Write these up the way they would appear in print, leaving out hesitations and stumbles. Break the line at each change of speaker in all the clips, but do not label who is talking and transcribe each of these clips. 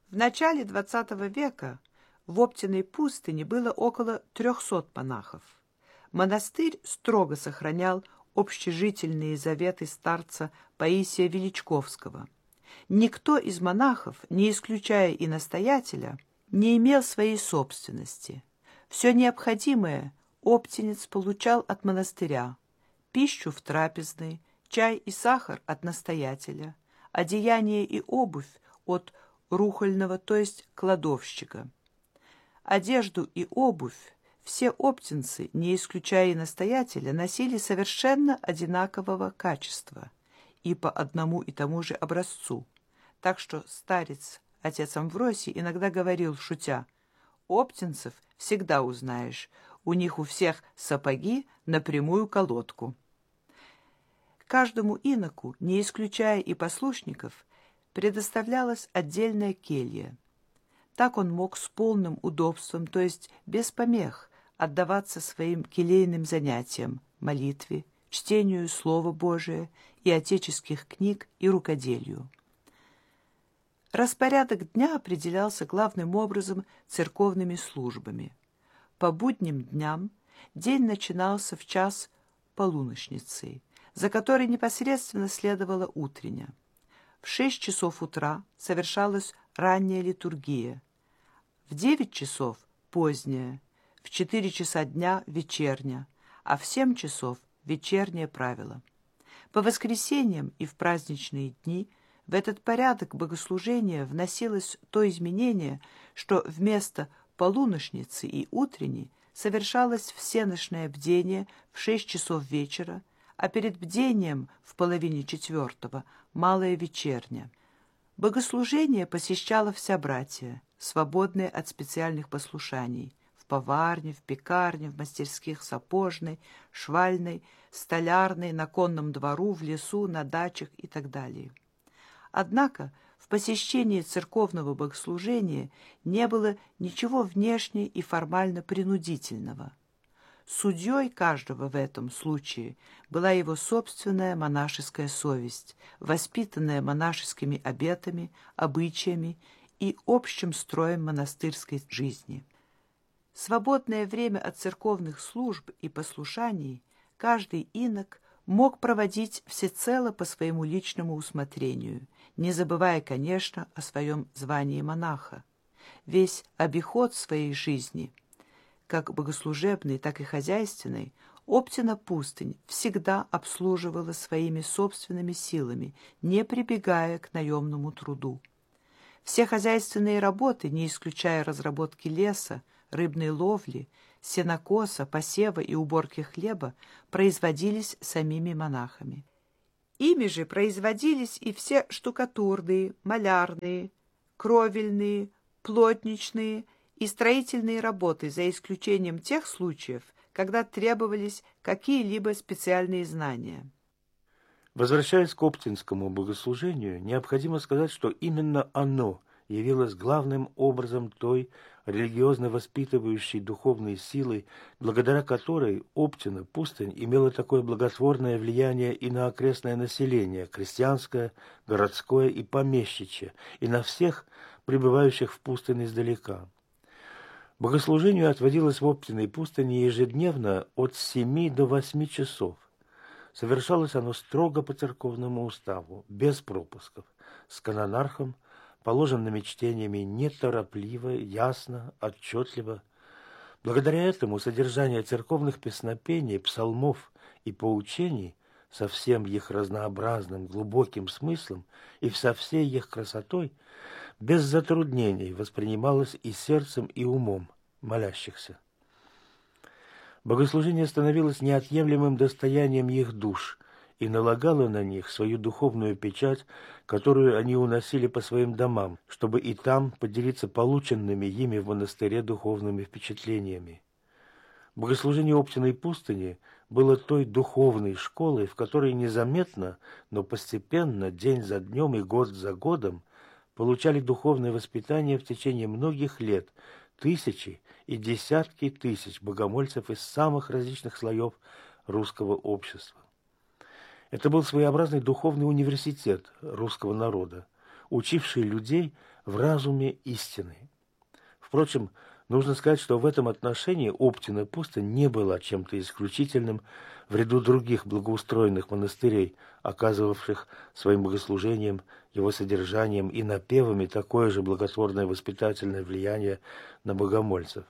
В начале XX века в Оптиной пустыне было около 300 монахов. Монастырь строго сохранял общежительные заветы старца Паисия Величковского. Никто из монахов, не исключая и настоятеля, не имел своей собственности. Все необходимое оптинец получал от монастыря: пищу в трапезной, чай и сахар от настоятеля, одеяние и обувь от рухольного, то есть кладовщика. Одежду и обувь все оптинцы, не исключая и настоятеля, носили совершенно одинакового качества и по одному и тому же образцу. Так что старец, отец Амвросий, иногда говорил, шутя: «Оптинцев всегда узнаешь, у них у всех сапоги на прямую колодку». Каждому иноку, не исключая и послушников, предоставлялась отдельная келья. Так он мог с полным удобством, то есть без помех, отдаваться своим келейным занятиям, молитве, чтению Слова Божия и отеческих книг и рукоделию. Распорядок дня определялся главным образом церковными службами. По будним дням день начинался в час полуночницы, за которой непосредственно следовала утренняя. В 6 часов утра совершалась ранняя литургия, в 9 часов – поздняя, в 4 часа дня – вечерня, а в 7 часов – вечернее правило. По воскресеньям и в праздничные дни в этот порядок богослужения вносилось то изменение, что вместо полуночницы и утренней совершалось всенощное бдение в 6 часов вечера, а перед бдением в половине 4 – малая вечерня. Богослужение посещала вся братья, свободные от специальных послушаний, в поварне, в пекарне, в мастерских сапожной, швальной, столярной, на конном двору, в лесу, на дачах и так далее. Однако в посещении церковного богослужения не было ничего внешне и формально принудительного. Судьей каждого в этом случае была его собственная монашеская совесть, воспитанная монашескими обетами, обычаями и общим строем монастырской жизни. Свободное время от церковных служб и послушаний каждый инок мог проводить всецело по своему личному усмотрению, не забывая, конечно, о своем звании монаха. Весь обиход своей жизни, как богослужебной, так и хозяйственной, Оптина пустынь всегда обслуживала своими собственными силами, не прибегая к наемному труду. Все хозяйственные работы, не исключая разработки леса, рыбной ловли, сенокоса, посева и уборки хлеба, производились самими монахами. Ими же производились и все штукатурные, малярные, кровельные, плотничные и строительные работы, за исключением тех случаев, когда требовались какие-либо специальные знания.
Возвращаясь к оптинскому богослужению, необходимо сказать, что именно оно явилось главным образом той религиозно воспитывающей духовной силой, благодаря которой Оптина пустынь имела такое благотворное влияние и на окрестное население, крестьянское, городское и помещичье, и на всех пребывающих в пустыне издалека. Богослужению отводилось в Оптиной пустыне ежедневно от 7 до 8 часов. Совершалось оно строго по церковному уставу, без пропусков, с канонархом, положенными чтениями неторопливо, ясно, отчетливо. Благодаря этому содержание церковных песнопений, псалмов и поучений со всем их разнообразным, глубоким смыслом и со всей их красотой без затруднений воспринималось и сердцем, и умом молящихся. Богослужение становилось неотъемлемым достоянием их душ и налагало на них свою духовную печать, которую они уносили по своим домам, чтобы и там поделиться полученными ими в монастыре духовными впечатлениями. Богослужение Оптиной пустыни было той духовной школой, в которой незаметно, но постепенно, день за днем и год за годом, получали духовное воспитание в течение многих лет тысячи и десятки тысяч богомольцев из самых различных слоев русского общества. Это был своеобразный духовный университет русского народа, учивший людей в разуме истины. Впрочем, нужно сказать, что в этом отношении Оптина пустынь не была чем-то исключительным в ряду других благоустроенных монастырей, оказывавших своим богослужением, его содержанием и напевами такое же благотворное воспитательное влияние на богомольцев.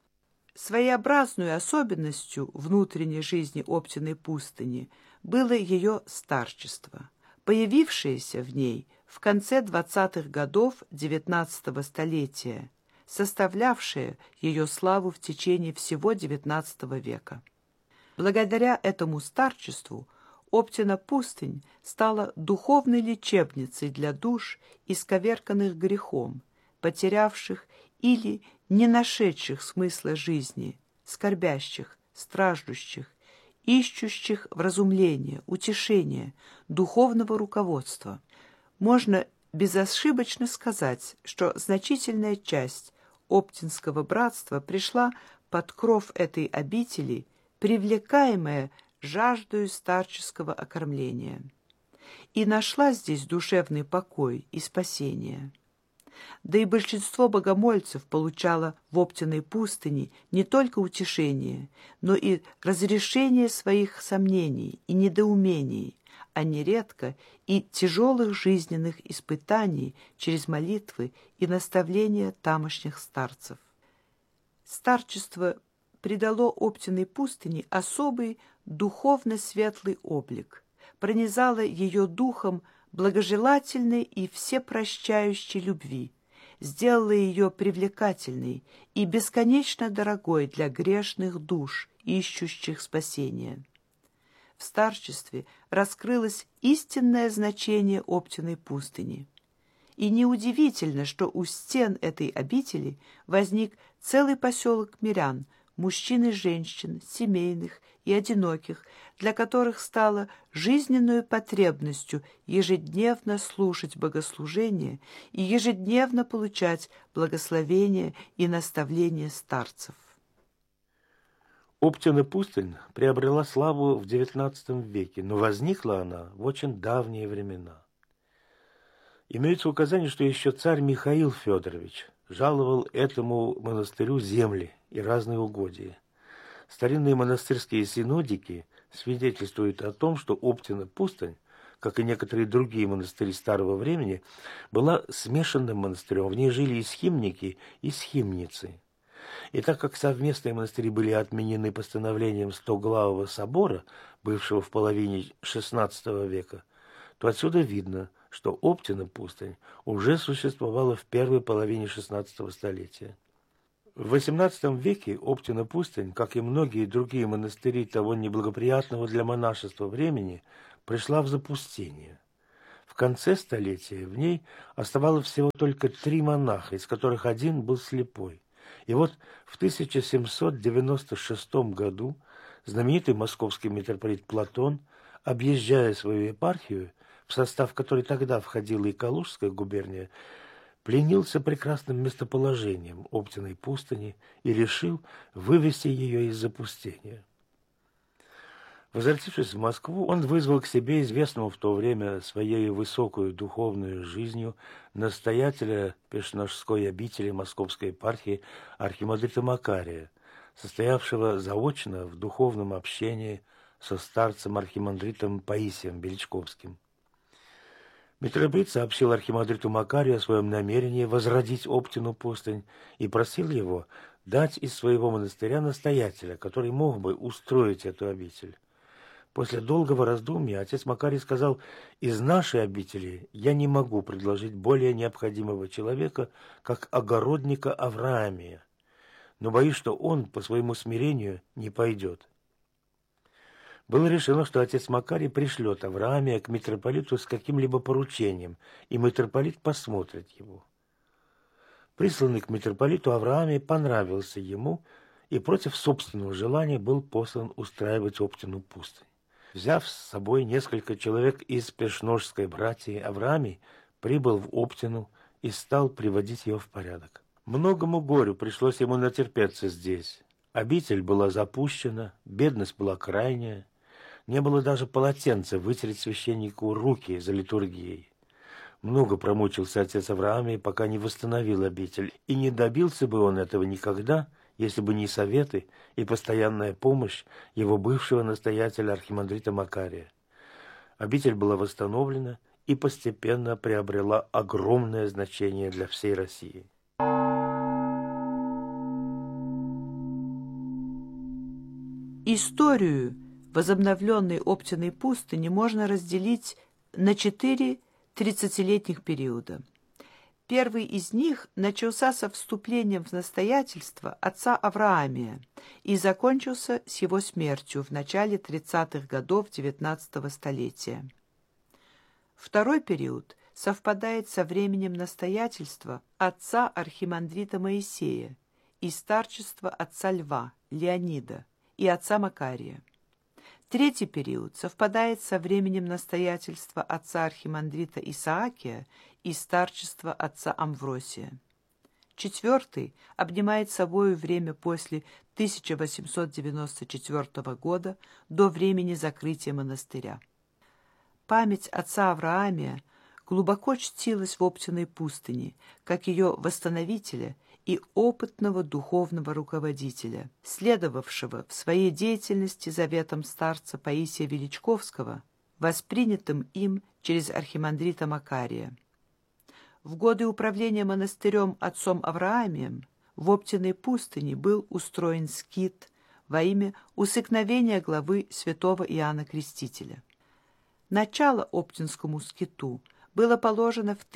Своеобразной особенностью внутренней жизни Оптиной пустыни было ее старчество, появившееся в ней в конце 20-х годов XIX столетия, составлявшее ее славу в течение всего XIX века. Благодаря этому старчеству Оптина пустынь стала духовной лечебницей для душ, исковерканных грехом, потерявших или не нашедших смысла жизни, скорбящих, страждущих, ищущих вразумления, утешения, духовного руководства. Можно безошибочно сказать, что значительная часть Оптинского братства пришла под кров этой обители, привлекаемая жаждою старческого окормления, и нашла здесь душевный покой и спасение. Да и большинство богомольцев получало в Оптиной пустыне не только утешение, но и разрешение своих сомнений и недоумений, а нередко и тяжелых жизненных испытаний через молитвы и наставления тамошних старцев. Старчество придало Оптиной пустыне особый духовно-светлый облик, пронизало ее духом благожелательной и всепрощающей любви, сделала ее привлекательной и бесконечно дорогой для грешных душ, ищущих спасения. В старчестве раскрылось истинное значение Оптиной пустыни. И неудивительно, что у стен этой обители возник целый поселок мирян, мужчин и женщин, семейных и одиноких, для которых стало жизненной потребностью ежедневно слушать богослужение и ежедневно получать благословение и наставление старцев.
Оптина пустынь приобрела славу в XIX веке, но возникла она в очень давние времена. Имеются указания, что еще царь Михаил Федорович жаловал этому монастырю земли и разные угодья. Старинные монастырские синодики свидетельствуют о том, что Оптина пустынь, как и некоторые другие монастыри старого времени, была смешанным монастырем. В ней жили и схимники, и схимницы. И так как совместные монастыри были отменены постановлением Стоглавого собора, бывшего в половине XVI века, то отсюда видно, что Оптина пустынь уже существовала в первой половине XVI столетия. В XVIII веке Оптина пустынь, как и многие другие монастыри того неблагоприятного для монашества времени, пришла в запустение. В конце столетия в ней оставалось всего только 3 монаха, из которых один был слепой. И вот в 1796 году знаменитый московский митрополит Платон, объезжая свою епархию, в состав которой тогда входила и Калужская губерния, пленился прекрасным местоположением Оптиной пустыни и решил вывести ее из запустения. Возвратившись в Москву, он вызвал к себе известного в то время своей высокую духовную жизнью настоятеля Пешножской обители Московской епархии архимандрита Макария, состоявшего заочно в духовном общении со старцем архимандритом Паисием Величковским. Митрополит сообщил архимандриту Макарию о своем намерении возродить Оптину пустынь и просил его дать из своего монастыря настоятеля, который мог бы устроить эту обитель. После долгого раздумья отец Макарий сказал: «Из нашей обители я не могу предложить более необходимого человека, как огородника Авраамия, но боюсь, что он по своему смирению не пойдет». Было решено, что отец Макарий пришлет Авраамия к митрополиту с каким-либо поручением, и митрополит посмотрит его. Присланный к митрополиту Авраамий понравился ему и против собственного желания был послан устраивать Оптину пустынь. Взяв с собой несколько человек из Пешножской братьи, Авраамий прибыл в Оптину и стал приводить ее в порядок. Многому горю пришлось ему натерпеться здесь. Обитель была запущена, бедность была крайняя, не было даже полотенца вытереть священнику руки за литургией. Много промучился отец Авраамий, пока не восстановил обитель, и не добился бы он этого никогда, если бы не советы и постоянная помощь его бывшего настоятеля архимандрита Макария. Обитель была восстановлена и постепенно приобрела огромное значение для всей России.
Историю возобновленной Оптиной пустыни можно разделить на 4 30-летних периода. Первый из них начался со вступлением в настоятельство отца Авраамия и закончился с его смертью в начале 30-х годов XIX столетия. Второй период совпадает со временем настоятельства отца архимандрита Моисея и старчества отца Льва, Леонида, и отца Макария. Третий период совпадает со временем настоятельства отца архимандрита Исаакия и старчества отца Амвросия. Четвертый обнимает собою время после 1894 года до времени закрытия монастыря. Память отца Авраамия глубоко чтилась в Оптиной пустыне, как ее восстановителя и опытного духовного руководителя, следовавшего в своей деятельности заветам старца Паисия Величковского, воспринятым им через архимандрита Макария. В годы управления монастырем отцом Авраамием в Оптиной пустыне был устроен скит во имя усыкновения главы святого Иоанна Крестителя. Начало Оптинскому скиту было положено в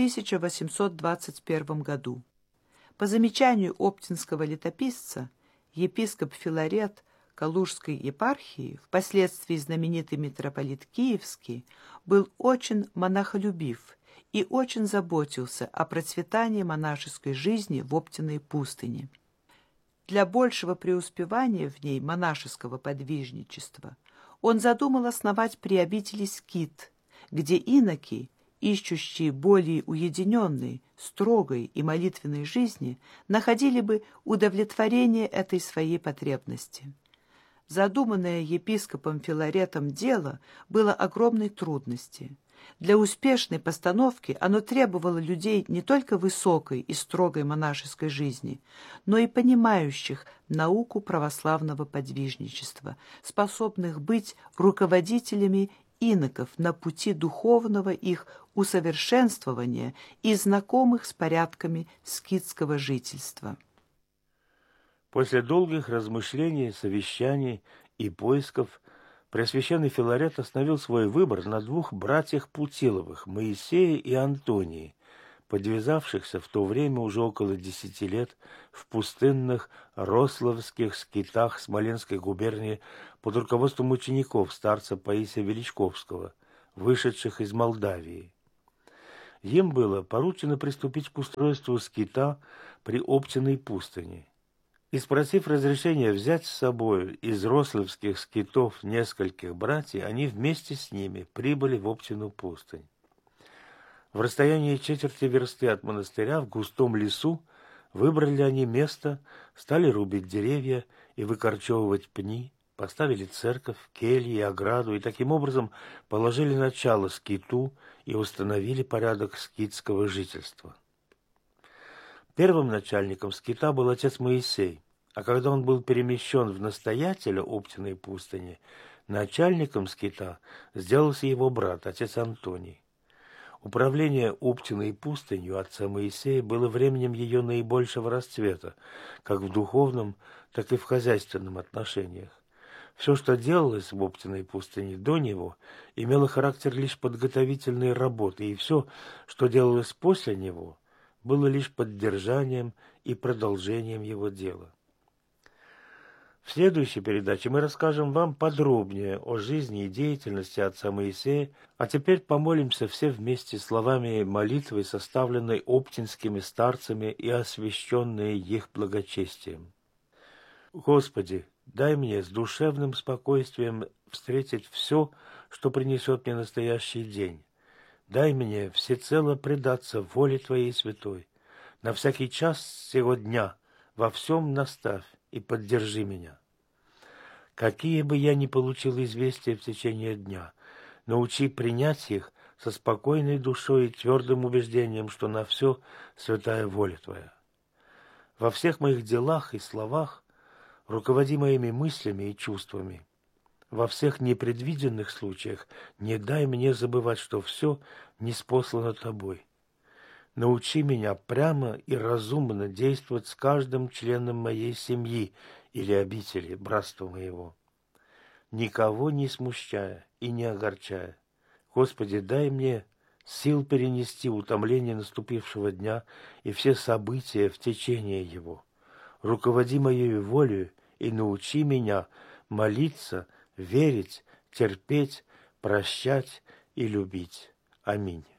1821 году. По замечанию оптинского летописца, епископ Филарет Калужской епархии, впоследствии знаменитый митрополит Киевский, был очень монахолюбив и очень заботился о процветании монашеской жизни в Оптиной пустыне. Для большего преуспевания в ней монашеского подвижничества он задумал основать при обители скит, где иноки, ищущие более уединенной, строгой и молитвенной жизни, находили бы удовлетворение этой своей потребности. Задуманное епископом Филаретом дело было огромной трудности. Для успешной постановки оно требовало людей не только высокой и строгой монашеской жизни, но и понимающих науку православного подвижничества, способных быть руководителями иноков на пути духовного их усовершенствования и знакомых с порядками скитского жительства.
После долгих размышлений, совещаний и поисков Преосвященный Филарет остановил свой выбор на двух братьях Путиловых, Моисее и Антонии, подвязавшихся в то время уже около 10 лет в пустынных рославских скитах Смоленской губернии под руководством учеников старца Паисия Величковского, вышедших из Молдавии. Им было поручено приступить к устройству скита при Оптиной пустыне. И, спросив разрешения взять с собой из рославских скитов нескольких братьев, они вместе с ними прибыли в Оптину пустынь. В расстоянии четверти версты от монастыря в густом лесу выбрали они место, стали рубить деревья и выкорчевывать пни, поставили церковь, кельи и ограду, и таким образом положили начало скиту и установили порядок скитского жительства. Первым начальником скита был отец Моисей, а когда он был перемещен в настоятеля Оптиной пустыни, начальником скита сделался его брат, отец Антоний. Управление Оптиной пустынью отца Моисея было временем ее наибольшего расцвета, как в духовном, так и в хозяйственном отношениях. Все, что делалось в Оптиной пустыне до него, имело характер лишь подготовительной работы, и все, что делалось после него, было лишь поддержанием и продолжением его дела. В следующей передаче мы расскажем вам подробнее о жизни и деятельности отца Моисея, а теперь помолимся все вместе словами молитвы, составленной оптинскими старцами и освященной их благочестием. Господи, дай мне с душевным спокойствием встретить все, что принесет мне настоящий день. Дай мне всецело предаться воле Твоей святой. На всякий час сего дня во всем наставь и поддержи меня. Какие бы я ни получил известия в течение дня, научи принять их со спокойной душой и твердым убеждением, что на все святая воля Твоя. Во всех моих делах и словах руководи моими мыслями и чувствами. Во всех непредвиденных случаях не дай мне забывать, что все ниспослано Тобой. Научи меня прямо и разумно действовать с каждым членом моей семьи или обители, братства моего, никого не смущая и не огорчая. Господи, дай мне сил перенести утомление наступившего дня и все события в течение его. Руководи моей волею и научи меня молиться, верить, терпеть, прощать и любить. Аминь.